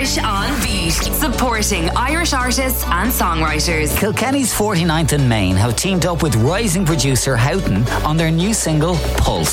Irish on Beat, supporting Irish artists and songwriters. Kilkenny's 49th and Main have teamed up with rising producer Houghton on their new single, Pulse.